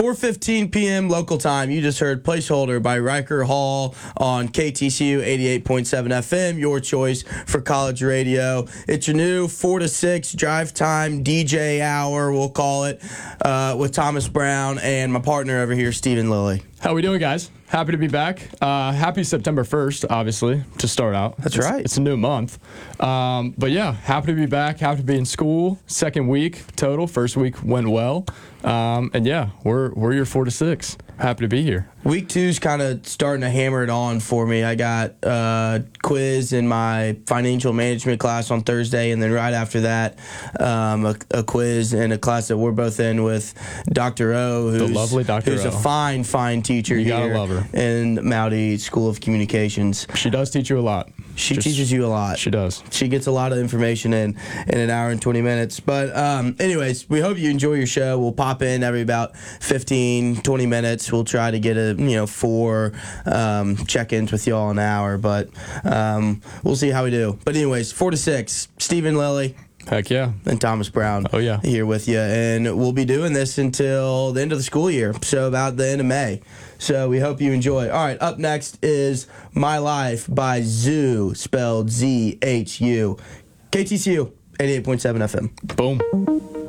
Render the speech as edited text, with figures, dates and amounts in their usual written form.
4:15 p.m. local time. You just heard Placeholder by Riker Hall on KTCU 88.7 FM, your choice for college radio. It's your new 4 to 6 drive time DJ hour, we'll call it, with Thomas Brown and my partner over here, Stephen Lilly. How we doing, guys? Happy to be back. Happy September 1st, obviously, to start out. That's right. It's a new month. But yeah, happy to be back. Happy to be in school. Second week total. First week went well. And yeah, we're your 4 to 6. Happy to be here. Week 2's kind of starting to hammer it on for me. I got a quiz in my financial management class on Thursday, and then right after that, a quiz in a class that we're both in with Dr. O, The lovely Dr. who's O. a fine teacher You gotta here love her. in Mowdy School of Communications. She does teach you a lot. She teaches you a lot. She does. She gets a lot of information in an hour and 20 minutes. But anyways, we hope you enjoy your show. We'll pop in every about 15, 20 minutes. We'll try to get 4 check-ins with y'all an hour. But we'll see how we do. But anyways, 4 to 6, Stephen Lilly Heck yeah. and Thomas Brown. Oh, yeah. Here with you. And we'll be doing this until the end of the school year, so about the end of May. So we hope you enjoy. All right, up next is My Life by Zhu, spelled Z-H-U. KTCU, 88.7 FM. Boom.